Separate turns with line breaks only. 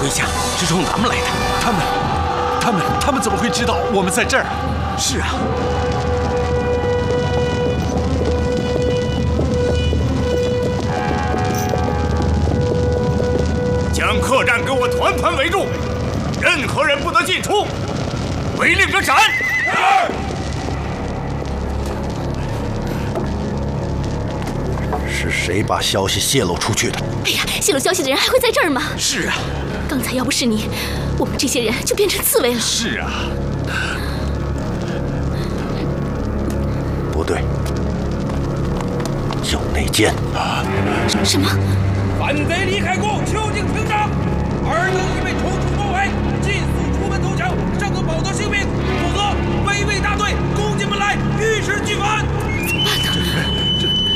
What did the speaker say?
麾下是冲咱们来的。
他们怎么会知道我们在这儿？
是啊。
将客栈给我团团围住，任何人不得进出。违令者斩！
是谁把消息泄露出去的？
哎呀，泄露消息的人还会在这儿吗？
是啊，
刚才要不是你，我们这些人就变成刺猬了。
是啊，
不对，有内奸。
什么？
反贼李海公，求请听章。尔等